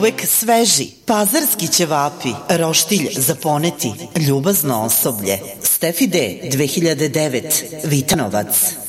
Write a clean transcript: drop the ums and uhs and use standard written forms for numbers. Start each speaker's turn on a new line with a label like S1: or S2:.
S1: uvek sveži. Pazarski ćevapi, roštilj za poneti, ljubazno osoblje. Stefi D, 2009, Vitanovac.